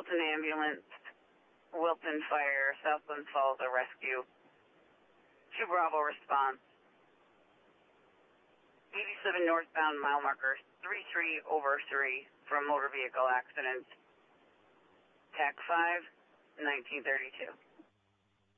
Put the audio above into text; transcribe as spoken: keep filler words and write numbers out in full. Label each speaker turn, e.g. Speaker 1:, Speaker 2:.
Speaker 1: Wilton ambulance, Wilton fire, Southland Falls a rescue. two Bravo response. eighty-seven northbound mile marker three three over three from motor vehicle accident. T A C five, nineteen thirty-two.